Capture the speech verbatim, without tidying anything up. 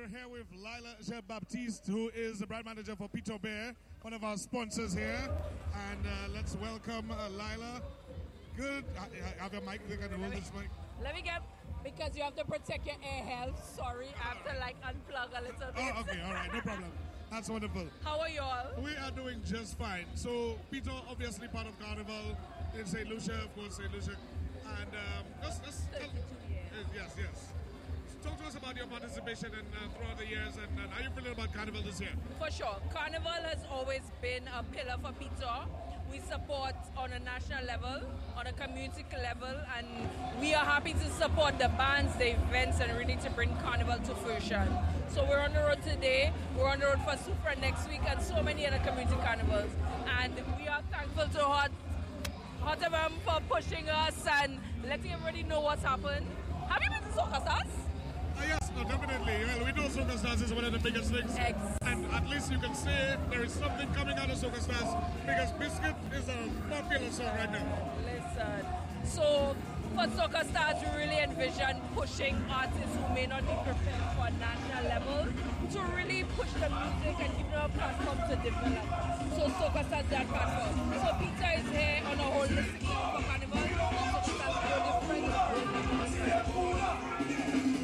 we're here with Lila Jean Baptiste, who is the brand manager for Pito Bear, one of our sponsors here. And uh, let's welcome uh, Lila. Good. I have your mic. They can hold this mic. Let me get, because you have to protect your ear health. Sorry, I have to like unplug a little bit. Oh, okay. All right. No problem. That's wonderful. How are you all? We are doing just fine. So, Pito, obviously part of Carnival in Saint Lucia, of course, Saint Lucia. And um, let's, let's tell, uh, yes, yes. Talk to us about your participation and uh, throughout the years, and, and how you feeling about Carnival this year? For sure. Carnival has always been a pillar for Pito. We support on a national level, on a community level, and we are happy to support the bands, the events, and really to bring Carnival to fruition. So we're on the road today, we're on the road for Supra next week, and so many other community carnivals. And we are thankful to Hot, Hot F M for pushing us and letting everybody know what's happened. Have you been to Soca Stars? Uh, yes, no, definitely. Well, we know Soca Stars is one of the biggest things. Exactly. And at least you can say there is something coming out of Soca Stars, because Biscuit is a popular song right now. Listen, so for Soca Stars, we really envision pushing artists who may not be prepared for a national level to really push the music and give them a platform to develop. So Soca Stars is that platform.